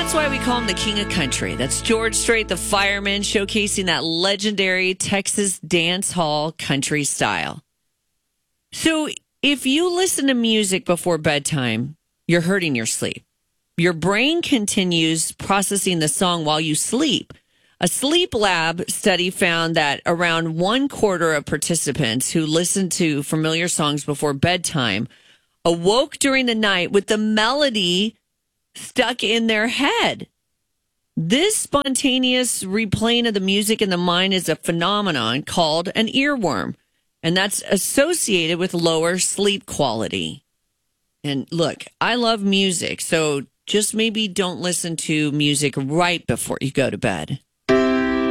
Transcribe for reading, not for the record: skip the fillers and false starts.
That's why we call him the king of country. That's George Strait, the fireman, showcasing that legendary Texas dance hall country style. So if you listen to music before bedtime, you're hurting your sleep. Your brain continues processing the song while you sleep. A sleep lab study found that around 1/4 of participants who listened to familiar songs before bedtime awoke during the night with the melody stuck in their head. This spontaneous replaying of the music in the mind is a phenomenon called an earworm, and that's associated with lower sleep quality. And look, I love music, so just maybe don't listen to music right before you go to bed.